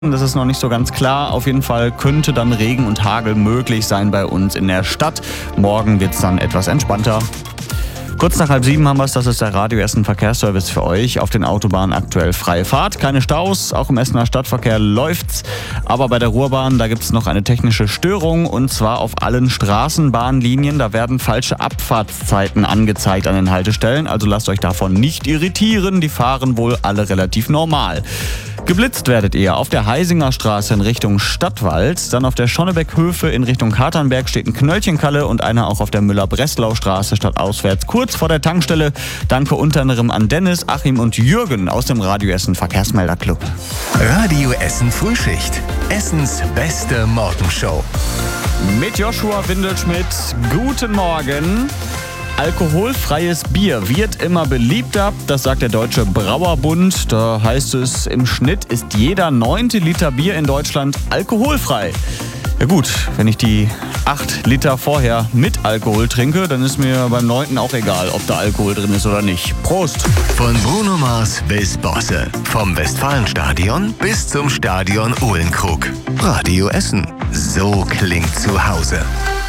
Das ist noch nicht so ganz klar. Auf jeden Fall könnte dann Regen und Hagel möglich sein bei uns in der Stadt. Morgen wird es dann etwas entspannter. Kurz nach 6:30 haben wir es, das ist der Radio Essen Verkehrsservice für euch. Auf den Autobahnen aktuell freie Fahrt, keine Staus, auch im Essener Stadtverkehr läuft's. Aber bei der Ruhrbahn, da gibt es noch eine technische Störung und zwar auf allen Straßenbahnlinien. Da werden falsche Abfahrtszeiten angezeigt an den Haltestellen, also lasst euch davon nicht irritieren, die fahren wohl alle relativ normal. Geblitzt werdet ihr auf der Heisinger Straße in Richtung Stadtwald, dann auf der Schonnebeckhöfe in Richtung Katernberg steht ein Knöllchenkalle und einer auch auf der Müller-Breslau-Straße stadtauswärts kurz vor der Tankstelle. Danke unter anderem an Dennis, Achim und Jürgen aus dem Radio Essen Verkehrsmelderclub. Radio Essen Frühschicht. Essens beste Morgenshow. Mit Joshua Windelschmidt. Guten Morgen. Alkoholfreies Bier wird immer beliebter, das sagt der Deutsche Brauerbund. Da heißt es, im Schnitt ist jeder 9. Liter Bier in Deutschland alkoholfrei. Ja gut, wenn ich die 8 Liter vorher mit Alkohol trinke, dann ist mir beim 9. auch egal, ob da Alkohol drin ist oder nicht. Prost! Von Bruno Mars bis Bosse, vom Westfalenstadion bis zum Stadion Uhlenkrug. Radio Essen, so klingt zu Hause.